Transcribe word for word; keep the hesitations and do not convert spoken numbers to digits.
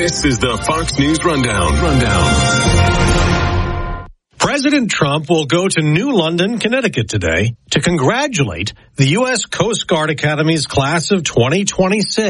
This is the Fox News Rundown. Rundown. President Trump will go to New London, Connecticut today to congratulate the U S Coast Guard Academy's class of twenty twenty-six.